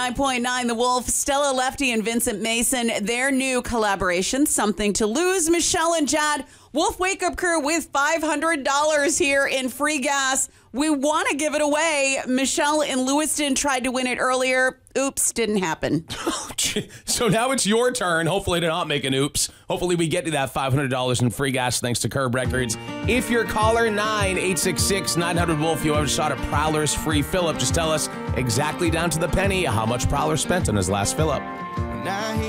9.9 The Wolf, Stella Lefty and Vincent Mason, their new collaboration, Something to Lose. Michelle and Jad, Wolf Wake Up Crew with $500 here in free gas. We want to give it away. Michelle in Lewiston tried to win it earlier. Oops, didn't happen. So now it's your turn, hopefully to not make an oops. Hopefully we get to that $500 in free gas thanks to Curb Records. If you're caller 9-866-900-WOLF, you ever shot a Prowler's free fill-up, just tell us exactly down to the penny how much Prowler spent on his last fill-up.